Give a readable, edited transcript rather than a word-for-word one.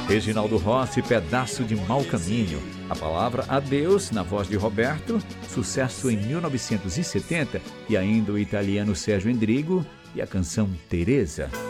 Reginaldo Rossi, Pedaço de Mau Caminho. A palavra Adeus, na voz de Roberto, sucesso em 1970, e ainda o italiano Sérgio Endrigo e a canção Teresa.